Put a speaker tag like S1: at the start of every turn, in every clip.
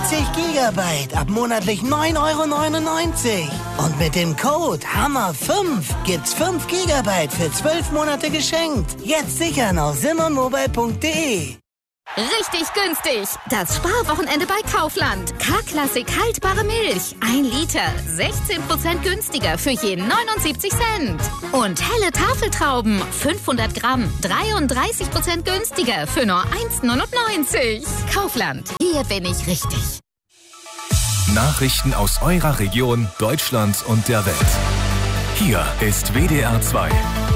S1: Gigabyte ab monatlich 9,99 €. Und mit dem Code HAMMER5 gibt's 5 Gigabyte für 12 Monate geschenkt. Jetzt sichern auf simonmobile.de.
S2: Richtig günstig! Das Sparwochenende bei Kaufland. K-Klassik haltbare Milch. 1 Liter. 16% günstiger für je 79 Cent. Und helle Tafeltrauben. 500 Gramm. 33% günstiger für nur 1,99 €. Kaufland. Hier bin ich richtig.
S3: Nachrichten aus eurer Region, Deutschland und der Welt. Hier ist WDR 2.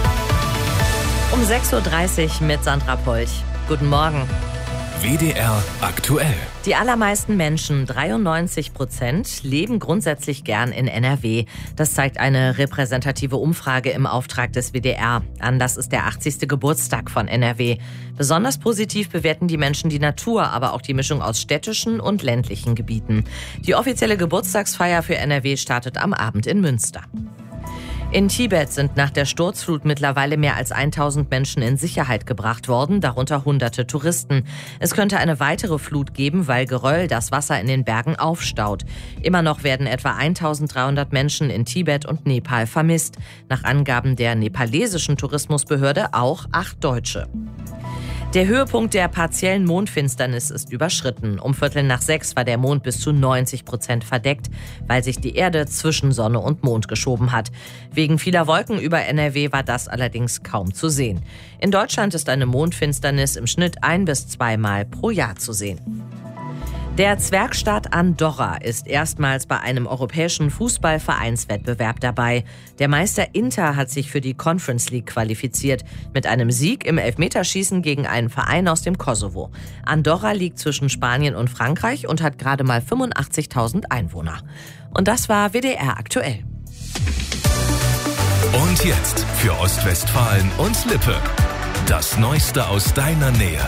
S4: Um 6:30 Uhr mit Sandra Polch. Guten Morgen.
S3: WDR aktuell.
S4: Die allermeisten Menschen, 93%, leben grundsätzlich gern in NRW. Das zeigt eine repräsentative Umfrage im Auftrag des WDR. Anlass ist der 80. Geburtstag von NRW. Besonders positiv bewerten die Menschen die Natur, aber auch die Mischung aus städtischen und ländlichen Gebieten. Die offizielle Geburtstagsfeier für NRW startet am Abend in Münster. In Tibet sind nach der Sturzflut mittlerweile mehr als 1000 Menschen in Sicherheit gebracht worden, darunter Hunderte Touristen. Es könnte eine weitere Flut geben, weil Geröll das Wasser in den Bergen aufstaut. Immer noch werden etwa 1300 Menschen in Tibet und Nepal vermisst. Nach Angaben der nepalesischen Tourismusbehörde auch 8 Deutsche. Der Höhepunkt der partiellen Mondfinsternis ist überschritten. Um 5:45 war der Mond bis zu 90% verdeckt, weil sich die Erde zwischen Sonne und Mond geschoben hat. Wegen vieler Wolken über NRW war das allerdings kaum zu sehen. In Deutschland ist eine Mondfinsternis im Schnitt 1- bis 2 Mal pro Jahr zu sehen. Der Zwergstaat Andorra ist erstmals bei einem europäischen Fußballvereinswettbewerb dabei. Der Meister Inter hat sich für die Conference League qualifiziert, mit einem Sieg im Elfmeterschießen gegen einen Verein aus dem Kosovo. Andorra liegt zwischen Spanien und Frankreich und hat gerade mal 85.000 Einwohner. Und das war WDR aktuell.
S3: Und jetzt für Ostwestfalen und Lippe. Das Neueste aus deiner Nähe.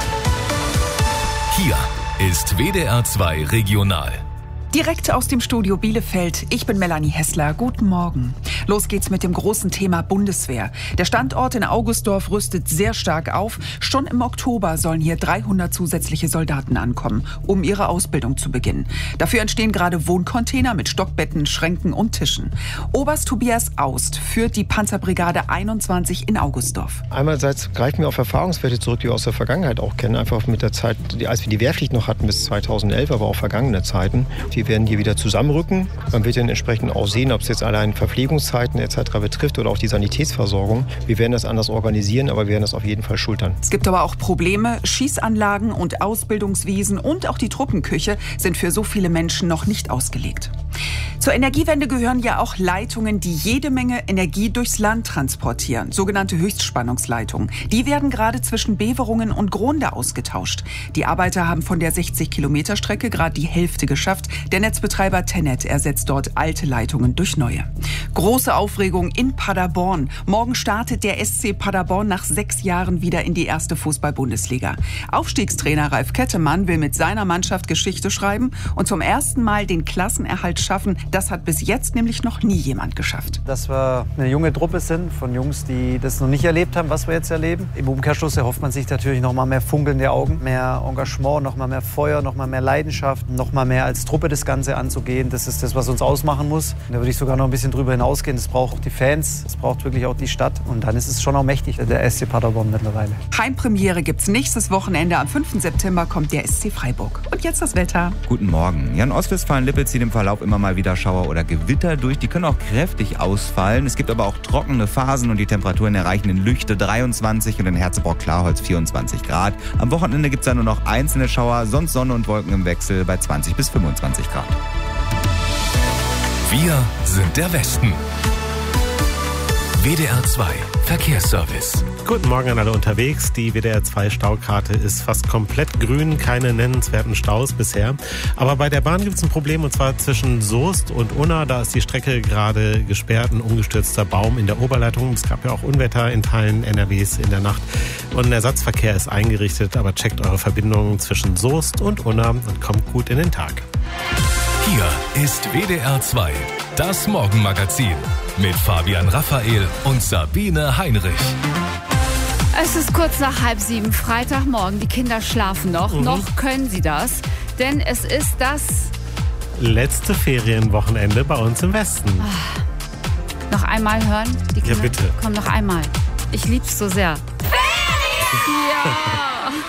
S3: Hier ist WDR 2 Regional.
S5: Direkt aus dem Studio Bielefeld. Ich bin Melanie Hessler. Guten Morgen. Los geht's mit dem großen Thema Bundeswehr. Der Standort in Augustdorf rüstet sehr stark auf. Schon im Oktober sollen hier 300 zusätzliche Soldaten ankommen, um ihre Ausbildung zu beginnen. Dafür entstehen gerade Wohncontainer mit Stockbetten, Schränken und Tischen. Oberst Tobias Aust führt die Panzerbrigade 21 in Augustdorf.
S6: Einerseits greifen wir auf Erfahrungswerte zurück, die wir aus der Vergangenheit auch kennen. Einfach mit der Zeit, als wir die Wehrpflicht noch hatten bis 2011, aber auch vergangene Zeiten. Wir werden hier wieder zusammenrücken. Man wird dann entsprechend auch sehen, ob es jetzt allein Verpflegungszeiten etc. betrifft oder auch die Sanitätsversorgung. Wir werden das anders organisieren, aber wir werden das auf jeden Fall schultern.
S5: Es gibt aber auch Probleme. Schießanlagen und Ausbildungswiesen und auch die Truppenküche sind für so viele Menschen noch nicht ausgelegt. Zur Energiewende gehören ja auch Leitungen, die jede Menge Energie durchs Land transportieren, sogenannte Höchstspannungsleitungen. Die werden gerade zwischen Beverungen und Gronde ausgetauscht. Die Arbeiter haben von der 60-Kilometer-Strecke gerade die Hälfte geschafft. Der Netzbetreiber TenneT ersetzt dort alte Leitungen durch neue. Große Aufregung in Paderborn. Morgen startet der SC Paderborn nach 6 Jahren wieder in die erste Fußball-Bundesliga. Aufstiegstrainer Ralf Kettemann will mit seiner Mannschaft Geschichte schreiben und zum ersten Mal den Klassenerhalt schaffen. Das hat bis jetzt nämlich noch nie jemand geschafft.
S7: Dass wir eine junge Truppe sind von Jungs, die das noch nicht erlebt haben, was wir jetzt erleben. Im Umkehrschluss erhofft man sich natürlich noch mal mehr funkelnde Augen, mehr Engagement, noch mal mehr Feuer, noch mal mehr Leidenschaft, noch mal mehr als Truppe das Ganze anzugehen. Das ist das, was uns ausmachen muss. Und da würde ich sogar noch ein bisschen drüber hinausgehen. Das braucht die Fans, das braucht wirklich auch die Stadt. Und dann ist es schon auch mächtig, der SC Paderborn mittlerweile.
S5: Heimpremiere gibt's nächstes Wochenende. Am 5. September kommt der SC Freiburg. Und jetzt das Wetter.
S8: Guten Morgen. Ja, in Ostwestfalen-Lippe zieht im Verlauf immer mal wieder Schauer oder Gewitter durch. Die können auch kräftig ausfallen. Es gibt aber auch trockene Phasen und die Temperaturen erreichen in Lüchte 23 und in Herzebrock-Klarholz 24 Grad. Am Wochenende gibt es dann nur noch einzelne Schauer, sonst Sonne und Wolken im Wechsel bei 20 bis 25 Grad.
S3: Wir sind der Westen. WDR 2 Verkehrsservice.
S9: Guten Morgen an alle unterwegs. Die WDR 2 Staukarte ist fast komplett grün, keine nennenswerten Staus bisher. Aber bei der Bahn gibt es ein Problem, und zwar zwischen Soest und Unna. Da ist die Strecke gerade gesperrt, ein umgestürzter Baum in der Oberleitung. Es gab ja auch Unwetter in Teilen NRWs in der Nacht. Und ein Ersatzverkehr ist eingerichtet, aber checkt eure Verbindungen zwischen Soest und Unna und kommt gut in den Tag.
S3: Hier ist WDR 2, das Morgenmagazin mit Fabian Raphael und Sabine Heinrich.
S10: Es ist kurz nach 6:30, Freitagmorgen. Die Kinder schlafen noch. Noch können sie das. denn es ist das...
S9: Letzte Ferienwochenende bei uns im Westen.
S10: Noch einmal hören?
S9: Ja, bitte.
S10: Komm, noch einmal. Ich lieb's so sehr. Ferien! Ja!